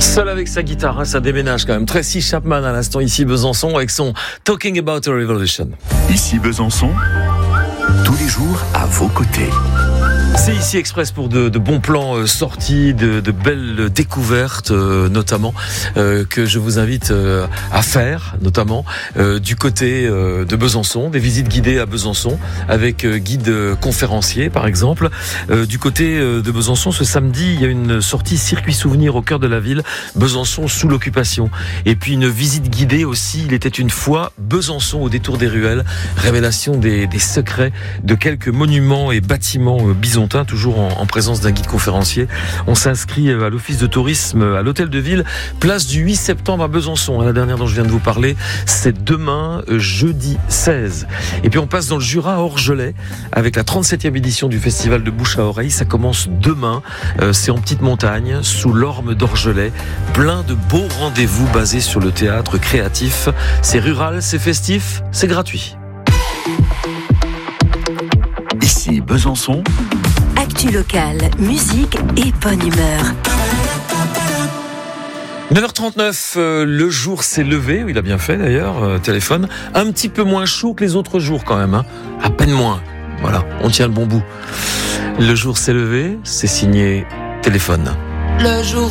Seul avec sa guitare, hein, ça déménage quand même. Tracy Chapman à l'instant ici Besançon avec son Talking About a Revolution. Ici Besançon, tous les jours à vos côtés. C'est ici Express pour de bons plans sortis, de belles découvertes notamment que je vous invite à faire, notamment du côté de Besançon, des visites guidées à Besançon avec guide conférencier par exemple. Du côté de Besançon, ce samedi, il y a une sortie circuit souvenir au cœur de la ville, Besançon sous l'occupation. Et puis une visite guidée aussi, il était une fois Besançon au détour des ruelles, révélation des secrets de quelques monuments et bâtiments byzantins, toujours en présence d'un guide conférencier. On s'inscrit à l'office de tourisme à l'hôtel de ville, place du 8 septembre à Besançon. La dernière dont je viens de vous parler, c'est demain, jeudi 16. Et puis on passe dans le Jura à Orgelet avec la 37e édition du festival de bouche à oreille. Ça commence demain. C'est en petite montagne, sous l'orme d'Orgelet. Plein de beaux rendez-vous basés sur le théâtre créatif. C'est rural, c'est festif, c'est gratuit. Ici Besançon. Actu locale, musique et bonne humeur. 9h39, le jour s'est levé, il a bien fait d'ailleurs, téléphone, un petit peu moins chaud que les autres jours quand même, hein. À peine moins, voilà, on tient le bon bout. Le jour s'est levé, c'est signé téléphone. Le jour